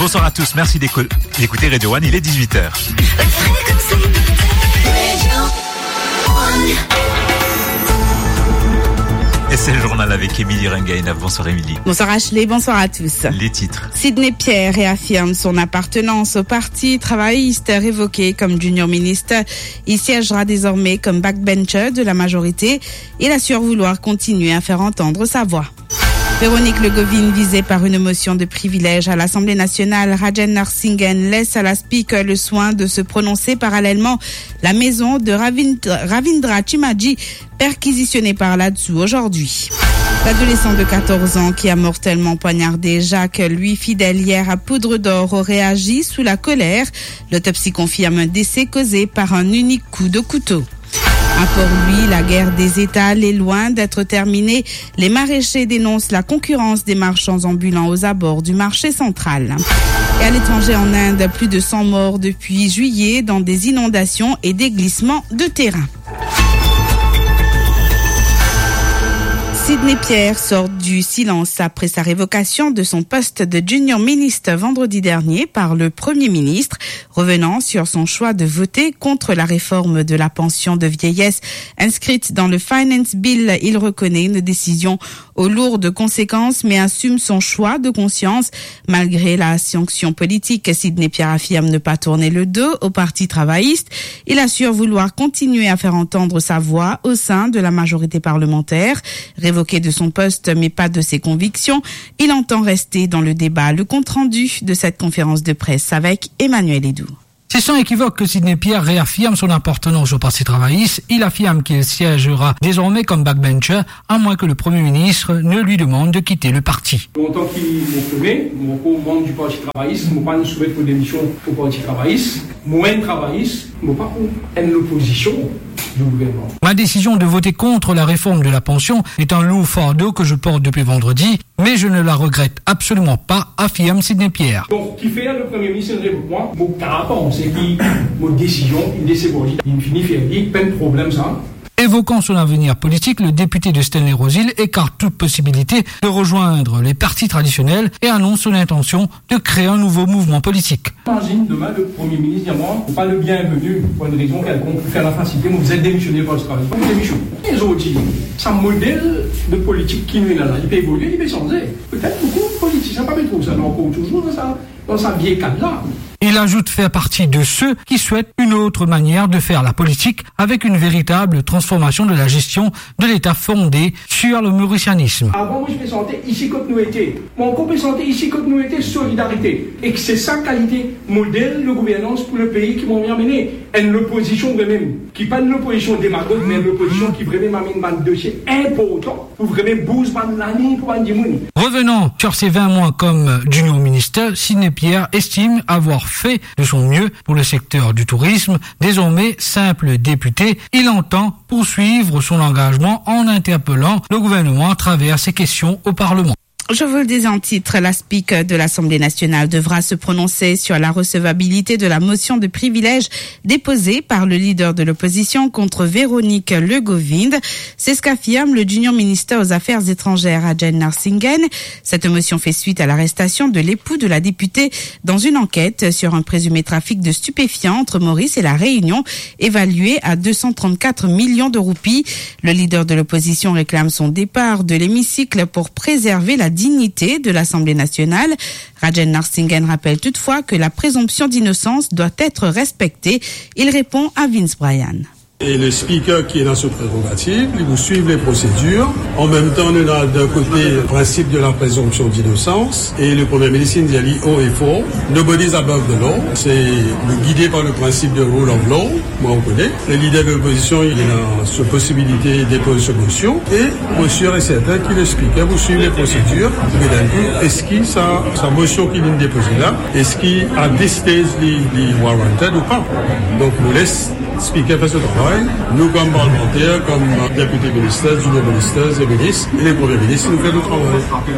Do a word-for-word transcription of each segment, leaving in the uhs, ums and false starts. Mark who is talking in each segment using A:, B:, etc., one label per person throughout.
A: Bonsoir à tous, merci d'écouter Radio One, il est dix-huit heures. Et c'est le journal avec Émilie Rengaina. Bonsoir Émilie.
B: Bonsoir Ashley, bonsoir à tous.
A: Les titres.
B: Sidney Pierre réaffirme son appartenance au parti travailliste révoqué comme junior ministre. Il siégera désormais comme backbencher de la majorité. Il assure vouloir continuer à faire entendre sa voix. Véronique Legovind, visée par une motion de privilège à l'Assemblée nationale, Rajan Narsinghen laisse à la Speaker le soin de se prononcer parallèlement. La maison de Ravindra, Ravindra Chimaji, perquisitionnée par là-dessous aujourd'hui. L'adolescent de quatorze ans qui a mortellement poignardé Jacques, lui fidèle hier à Poudre d'Or, aurait agi sous la colère. L'autopsie confirme un décès causé par un unique coup de couteau. Ah, pour lui, la guerre des États est loin d'être terminée. Les maraîchers dénoncent la concurrence des marchands ambulants aux abords du marché central. Et à l'étranger en Inde, plus de cent morts depuis juillet dans des inondations et des glissements de terrain. Sidney Pierre sort du silence après sa révocation de son poste de junior ministre vendredi dernier par le Premier ministre, revenant sur son choix de voter contre la réforme de la pension de vieillesse inscrite dans le Finance Bill. Il reconnaît une décision aux lourdes conséquences mais assume son choix de conscience. Malgré la sanction politique, Sidney Pierre affirme ne pas tourner le dos au parti travailliste. Il assure vouloir continuer à faire entendre sa voix au sein de la majorité parlementaire. Révoqué de son poste mais pas de ses convictions, il entend rester dans le débat. Le compte-rendu de cette conférence de presse avec Emmanuel Edou.
C: C'est sans équivoque que Sidney Pierre réaffirme son appartenance au Parti travailliste. Il affirme qu'il siégera désormais comme backbencher, à moins que le Premier ministre ne lui demande de quitter le parti.
D: En tant que mon premier, mon membre du Parti travailliste, je ne pas nous soumettre pour démission au Parti travailliste. Moi, travailliste, je ne pas pour l'opposition du gouvernement.
C: Ma décision de voter contre la réforme de la pension est un lourd fardeau que je porte depuis vendredi, mais je ne la regrette absolument pas, affirme Sidney Pierre.
D: Donc, qui fait le Premier ministre de moi, mon caractère, c'est qui, mon décision, il décide, il finit faire dire, pas de problème ça.
C: Évoquant son avenir politique, le député de Stanley-Rosil écarte toute possibilité de rejoindre les partis traditionnels et annonce son intention de créer un nouveau mouvement politique.
D: Imagine demain le Premier ministre dit moi, pas le bienvenu pour une raison quelconque pour faire la facilité, vous êtes démissionné par le travail. Vous démissionnez. Les autres disent, c'est un modèle de politique qui nous est là, il peut évoluer, il peut changer. Peut-être beaucoup de politiciens, pas trop ça, encore toujours dans sa, dans sa vieille cadre-là.
C: Il ajoute faire partie de ceux qui souhaitent une autre manière de faire la politique avec une véritable transformation de la gestion de l'État fondée sur le mauricianisme.
D: Avant, je me sentais ici quand nous étions. Mon corps me sentait ici quand nous étions solidarité. Et que c'est sa qualité, modèle de gouvernance pour le pays qui m'ont amené. Une opposition même, qui pas une opposition démagogue, mais une opposition qui vraiment m'amène un dossier important pour vraiment booster l'année pour un dimoun.
C: Revenant sur ses vingt mois comme junior ministre, Sidney Pierre estime avoir fait de son mieux pour le secteur du tourisme. Désormais simple député, il entend poursuivre son engagement en interpellant le gouvernement à travers ses questions au Parlement.
B: Je vous le disais en titre, la Speaker de l'Assemblée nationale devra se prononcer sur la recevabilité de la motion de privilège déposée par le leader de l'opposition contre Véronique Legovind. C'est ce qu'affirme le junior ministre aux Affaires étrangères, Rajan Narsinghen. Cette motion fait suite à l'arrestation de l'époux de la députée dans une enquête sur un présumé trafic de stupéfiants entre Maurice et la Réunion, évalué à deux cent trente-quatre millions de roupies. Le leader de l'opposition réclame son départ de l'hémicycle pour préserver la dignité de l'Assemblée nationale. Rajan Narsinghen rappelle toutefois que la présomption d'innocence doit être respectée. Il répond à Vince Bryan.
E: Et le speaker qui est dans ce prérogative, il vous suivre les procédures. En même temps, on a d'un côté le principe de la présomption d'innocence et le Premier ministre il dit haut et fort. Nobody's above the law. C'est guidé par le principe de rule of law. Moi, on connaît. Le leader de l'opposition, il est dans cette possibilité de déposer cette motion. Et, monsieur est certain que le speaker vous suivre les procédures. Mais est-ce qu'il sa, sa motion qu'il vient de déposer là, est-ce qu'il a décidé les warranted ou pas? Donc, nous laisse speaker fait ce travail. Nous, comme parlementaires, comme députés ministres, junior ministres et ministres, et les premiers ministres, nous faisons le travail.
B: Par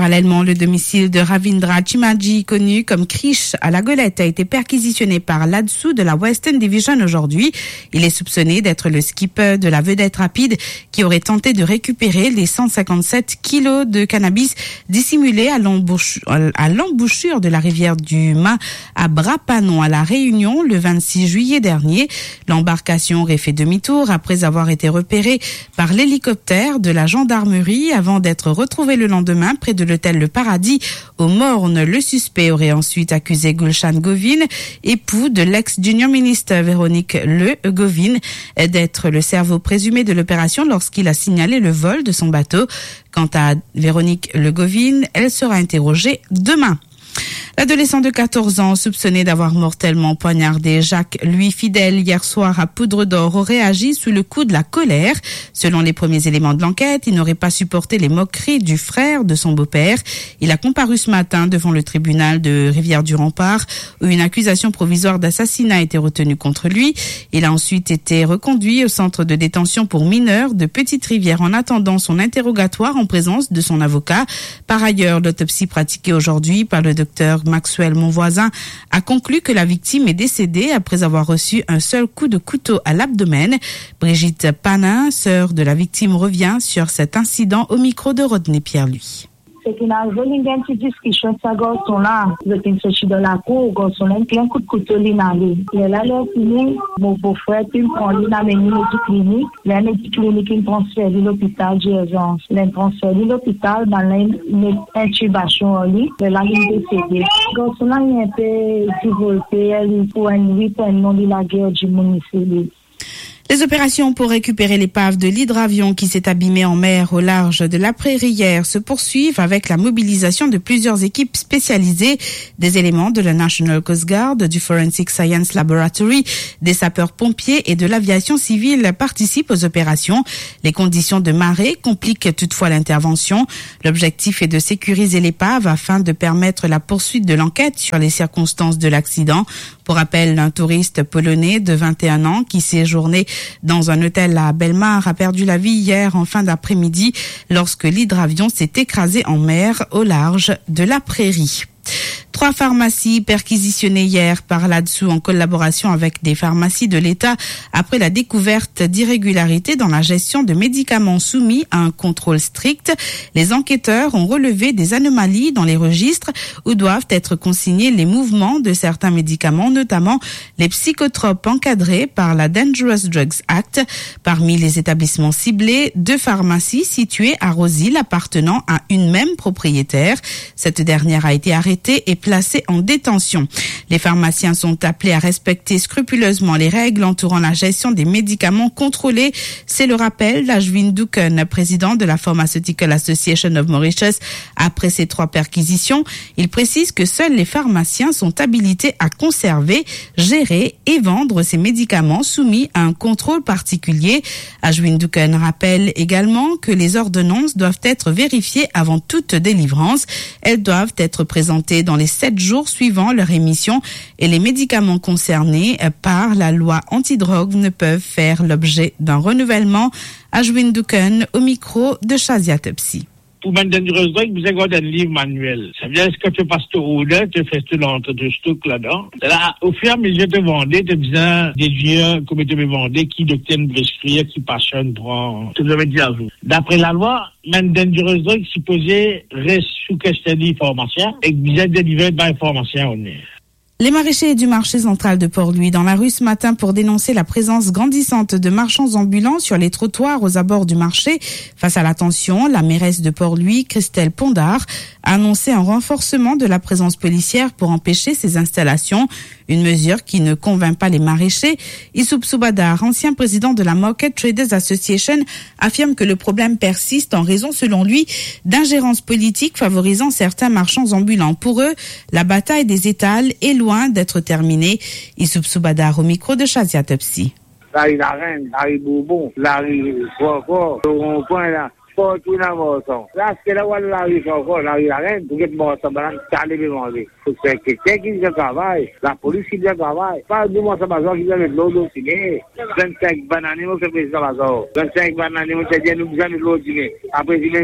B: Parallèlement, le domicile de Ravindra Chimaji, connu comme Krish à la Golette, a été perquisitionné par l'A D S U de la Western Division aujourd'hui. Il est soupçonné d'être le skipper de la vedette rapide qui aurait tenté de récupérer les cent cinquante-sept kilos de cannabis dissimulés à l'embouchure, à l'embouchure de la rivière du Mât à Brapanon à La Réunion le vingt-six juillet dernier. L'embarcation aurait fait demi-tour après avoir été repérée par l'hélicoptère de la gendarmerie avant d'être retrouvée le lendemain près de l'hôtel Le Paradis au Morne. Le suspect aurait ensuite accusé Gulshan Govin, époux de l'ex-junior ministre Véronique Le Govin, d'être le cerveau présumé de l'opération lorsqu'il a signalé le vol de son bateau. Quant à Véronique Le Govin, elle sera interrogée demain. L'adolescent de quatorze ans, soupçonné d'avoir mortellement poignardé Jacques Louis Fidèle hier soir à Poudre d'Or, aurait agi sous le coup de la colère. Selon les premiers éléments de l'enquête, il n'aurait pas supporté les moqueries du frère de son beau-père. Il a comparu ce matin devant le tribunal de Rivière-du-Rempart, où une accusation provisoire d'assassinat a été retenue contre lui. Il a ensuite été reconduit au centre de détention pour mineurs de Petite-Rivière en attendant son interrogatoire en présence de son avocat. Par ailleurs, l'autopsie pratiquée aujourd'hui par le docteur Maxwell Monvoisin a conclu que la victime est décédée après avoir reçu un seul coup de couteau à l'abdomen. Brigitte Panin, sœur de la victime, revient sur cet incident au micro de Rodney Pierre-Louis.
F: C'est qu'il a joué une petite discussion, ça garçon là, je suis sorti de la cour, garçon là, il a un coup de couteau, il a allé. Il a allé finir, mon beau-frère, puis il prend, il a mené à la clinique, il a mené à la clinique, il transfère à l'hôpital d'urgence. Il a transféré à l'hôpital, il a une intubation en lui, il a une décédé. Garçon là, il a un peu développé, il faut un huit ans, non, il a la guerre du municipal.
B: Les opérations pour récupérer l'épave de l'hydravion qui s'est abîmée en mer au large de la Prairie hier se poursuivent avec la mobilisation de plusieurs équipes spécialisées, des éléments de la National Coast Guard, du Forensic Science Laboratory, des sapeurs-pompiers et de l'aviation civile participent aux opérations. Les conditions de marée compliquent toutefois l'intervention. L'objectif est de sécuriser l'épave afin de permettre la poursuite de l'enquête sur les circonstances de l'accident. Pour rappel, un touriste polonais de vingt et un ans qui séjournait dans un hôtel à Bellemare a perdu la vie hier en fin d'après-midi lorsque l'hydravion s'est écrasé en mer au large de la Prairie. Trois pharmacies perquisitionnées hier par l'A D S U en collaboration avec des pharmacies de l'État après la découverte d'irrégularités dans la gestion de médicaments soumis à un contrôle strict. Les enquêteurs ont relevé des anomalies dans les registres où doivent être consignés les mouvements de certains médicaments, notamment les psychotropes encadrés par la Dangerous Drugs Act. Parmi les établissements ciblés, deux pharmacies situées à Rosil appartenant à une même propriétaire. Cette dernière a été arrêtée et placés en détention. Les pharmaciens sont appelés à respecter scrupuleusement les règles entourant la gestion des médicaments contrôlés. C'est le rappel d'Ashwin Dukan, président de la Pharmaceutical Association of Mauritius, après ces trois perquisitions. Il précise que seuls les pharmaciens sont habilités à conserver, gérer et vendre ces médicaments soumis à un contrôle particulier. Ashwin Dukan rappelle également que les ordonnances doivent être vérifiées avant toute délivrance. Elles doivent être présentées dans les sept jours suivant leur émission et les médicaments concernés par la loi antidrogue ne peuvent faire l'objet d'un renouvellement. Ashwin Dukan au micro de Shazia Tepsi.
G: Pour maintenir le drogue, vous avez un livre manuel. Ça veut dire que tu passes ton order, tu fais tout l'entre de stock là-dedans. Là, au fur et à mesure de vendre, tu as besoin d'étudier comment tu veux vendre, qui docteur prescrire, qui passionne prend. Tu devais dire à vous. D'après la loi, maintenir le drogue, supposé reste sous custodie pharmacien et vous êtes délivré par un pharmacien au nez.
B: Les maraîchers du marché central de Port-Louis dans la rue ce matin pour dénoncer la présence grandissante de marchands ambulants sur les trottoirs aux abords du marché. Face à la tension, la mairesse de Port-Louis, Christelle Pondard, a annoncé un renforcement de la présence policière pour empêcher ces installations. Une mesure qui ne convainc pas les maraîchers. Issoub Soubadar, ancien président de la Market Traders Association, affirme que le problème persiste en raison, selon lui, d'ingérence politique favorisant certains marchands ambulants. Pour eux, la bataille des étals est loin d'être terminée. Issoub Soubadar au micro de Shazia Tepsi.
H: La rue la Reine, la rue Bourbon, la rue Fort-Fort, le rond-point là. Pour tout la morceau. Là, c'est là où la rue Fort-Fort, la rue la Reine, pour que le morceau, ben, calé de manger. Faut que quelqu'un qui fait travail, la police qui fait travail. Pas de morceau, bazar qui fait de l'eau d'eau signé. vingt-cinq bananes, moi, que le président bazar. vingt-cinq bananes, moi, c'est bien, nous, nous, nous, nous, après, il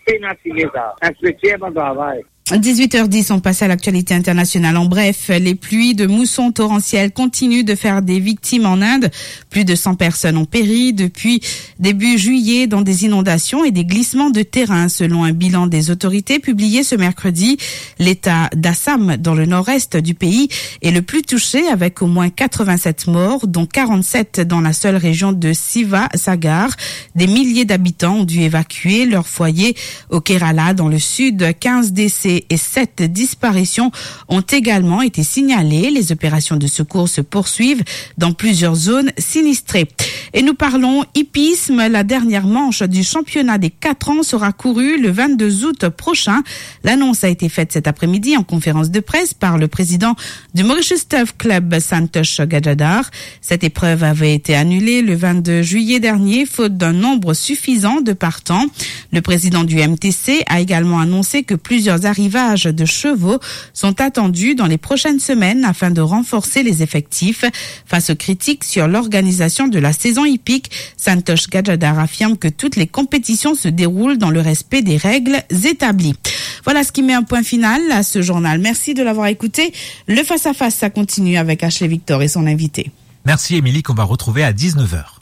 H: pénaliser ça. Inspecteur mon travail.
B: dix-huit heures dix, on passe à l'actualité internationale. En bref, les pluies de mousson torrentielles continuent de faire des victimes en Inde. Plus de cent personnes ont péri depuis début juillet dans des inondations et des glissements de terrain. Selon un bilan des autorités publié ce mercredi, l'État d'Assam, dans le nord-est du pays, est le plus touché avec au moins quatre-vingt-sept morts, dont quarante-sept dans la seule région de Siva Sagar. Des milliers d'habitants ont dû évacuer leur foyer au Kerala, dans le sud. quinze décès et sept disparitions ont également été signalées. Les opérations de secours se poursuivent dans plusieurs zones sinistrées. Et nous parlons hippisme. La dernière manche du championnat des quatre ans sera courue le vingt-deux août prochain. L'annonce a été faite cet après-midi en conférence de presse par le président du Mauritius Turf Club, Santosh Gajadhar. Cette épreuve avait été annulée le vingt-deux juillet dernier, faute d'un nombre suffisant de partants. Le président du M T C a également annoncé que plusieurs arrivages de chevaux sont attendus dans les prochaines semaines afin de renforcer les effectifs. Face aux critiques sur l'organisation de la saison hippique, Santosh Gajadhar affirme que toutes les compétitions se déroulent dans le respect des règles établies. Voilà ce qui met un point final à ce journal. Merci de l'avoir écouté. Le face-à-face, ça continue avec Ashley Victor et son invité.
A: Merci Émilie, qu'on va retrouver à dix-neuf heures.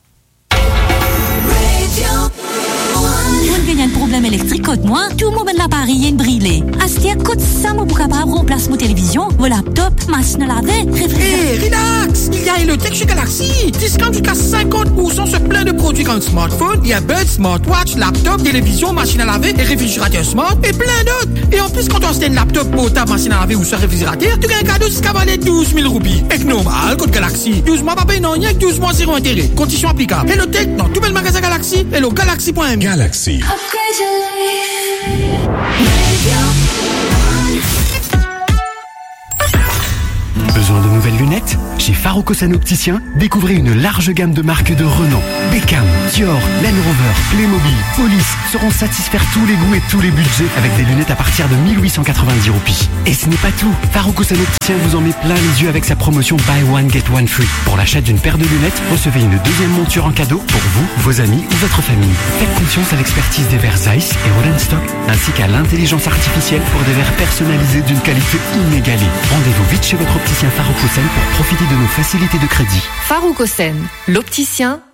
I: Il y a un problème électrique, côte moi, tout le monde l'appareil est brûlé. Astia, côte ça, mon capable remplace mon télévision, mon laptop, machine à laver, réfrigérateur.
J: Hé, relax! Il y a Elotech chez Galaxy. Discount jusqu'à cinquante pour cent sur plein de produits comme smartphone, earbuds, smartwatch, laptop, télévision, machine à laver et réfrigérateur smart et plein d'autres. Et en plus, quand on achète un laptop portable, machine à laver ou sur réfrigérateur, tu gagnes un cadeau jusqu'à valer douze mille roupies. Et que normal, code Galaxy. douze mois, pas payé non, rien que douze mois zéro intérêt. Conditions applicables. Elotech dans tout le magasin Galaxy. Hello, galaxy point m.
K: Galaxy. Besoin de nouvelles lunettes? Chez Farouk-Osan Opticien, découvrez une large gamme de marques de renom. Beckham, Dior, Land Rover, Playmobil, Police seront satisfaire tous les goûts et tous les budgets avec des lunettes à partir de mille huit cent quatre-vingt-dix roupies. Et ce n'est pas tout. Farouk-Osan Opticien vous en met plein les yeux avec sa promotion Buy One Get One Free. Pour l'achat d'une paire de lunettes, recevez une deuxième monture en cadeau pour vous, vos amis ou votre famille. Faites confiance à l'expertise des verres Zeiss et Rodenstock, ainsi qu'à l'intelligence artificielle pour des verres personnalisés d'une qualité inégalée. Rendez-vous vite chez votre opticien Farouk-Osan pour profiter de nos facilités de crédit.
L: Farouk-Osan, l'opticien